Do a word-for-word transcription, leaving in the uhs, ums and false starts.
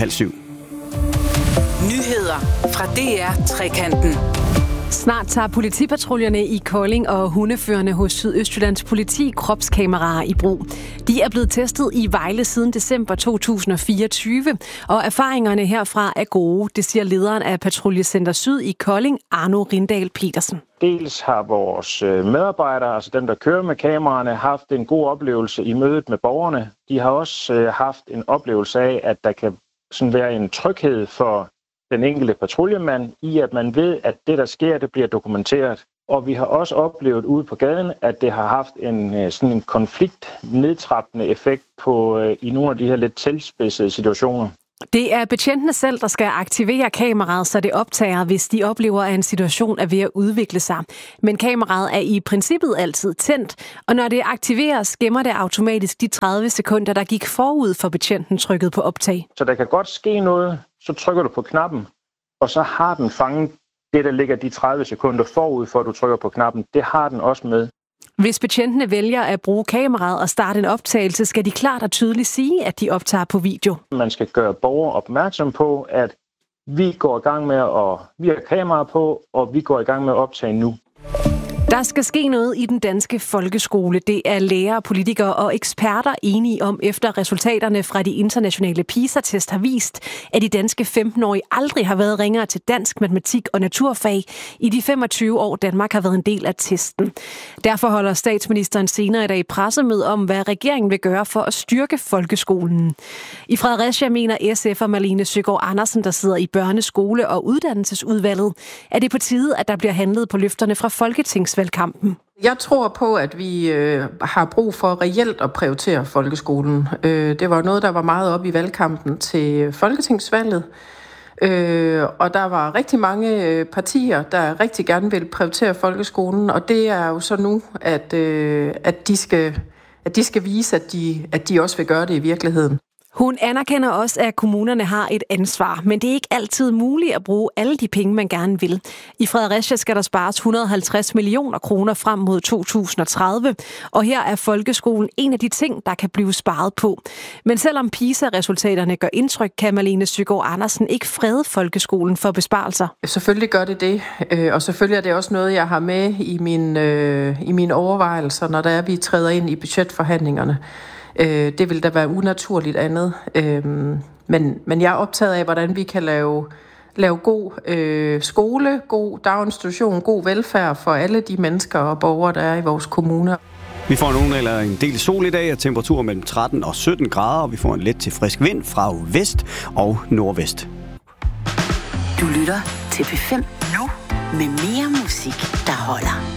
halv syv. Nyheder fra D R Trekanten. Snart tager politipatruljerne i Kolding og hundeførerne hos Sydøstjyllands politi kropskameraer i brug. De er blevet testet i Vejle siden december to tusind og fireogtyve, og erfaringerne herfra er gode, det siger lederen af Patruljecenter Syd i Kolding, Arno Rindal Petersen. Dels har vores medarbejdere, altså dem, der kører med kameraerne, haft en god oplevelse i mødet med borgerne. De har også haft en oplevelse af, at der kan sådan være en tryghed for den enkelte patruljemand i, at man ved, at det, der sker, det bliver dokumenteret. Og vi har også oplevet ude på gaden, at det har haft en sådan en konfliktnedtrappende effekt på i nogle af de her lidt tilspidsede situationer. Det er betjentene selv, der skal aktivere kameraet, så det optager, hvis de oplever, at en situation er ved at udvikle sig. Men kameraet er i princippet altid tændt, og når det aktiveres, gemmer det automatisk de tredive sekunder, der gik forud for betjenten trykket på optag. Så der kan godt ske noget, så trykker du på knappen, og så har den fanget det, der ligger de tredive sekunder forud for, at du trykker på knappen. Det har den også med. Hvis betjentene vælger at bruge kameraet og starte en optagelse, skal de klart og tydeligt sige, at de optager på video. Man skal gøre borgere opmærksom på, at vi går i gang med at vi har kamera på, og vi går i gang med at optage nu. Der skal ske noget i den danske folkeskole. Det er lærere, politikere og eksperter enige om, efter resultaterne fra de internationale PISA-test har vist, at de danske femten-årige aldrig har været ringere til dansk, matematik og naturfag i de femogtyve år, Danmark har været en del af testen. Derfor holder statsministeren senere i dag pressemøde om, hvad regeringen vil gøre for at styrke folkeskolen. I Fredericia mener S F'er Marlene Søgaard Andersen, der sidder i børneskole- og uddannelsesudvalget, at det er på tide, at der bliver handlet på løfterne fra Folketings valgkampen. Jeg tror på, at vi øh, har brug for reelt at prioritere folkeskolen. Øh, det var noget, der var meget op i valgkampen til folketingsvalget. Øh, og der var rigtig mange partier, der rigtig gerne vil prioritere folkeskolen. Og det er jo så nu, at, øh, at, de, skal, at de skal vise, at de, at de også vil gøre det i virkeligheden. Hun anerkender også, at kommunerne har et ansvar, men det er ikke altid muligt at bruge alle de penge, man gerne vil. I Fredericia skal der spares et hundrede og halvtreds millioner kroner frem mod to tusind og tredive, og her er folkeskolen en af de ting, der kan blive sparet på. Men selvom PISA-resultaterne gør indtryk, kan Marlene Søgaard Andersen ikke frede folkeskolen for besparelser. Selvfølgelig gør det det, og selvfølgelig er det også noget, jeg har med i mine, øh, i mine overvejelser, når der er, vi træder ind i budgetforhandlingerne. Det vil da være unaturligt andet. Men, men jeg er optaget af, hvordan vi kan lave, lave god øh, skole, god daginstitution, god velfærd for alle de mennesker og borgere, der er i vores kommuner. Vi får nogen eller en del sol i dag, og temperaturer mellem tretten og sytten grader, og vi får en let til frisk vind fra vest og nordvest. Du lytter til P fem nu med mere musik, der holder.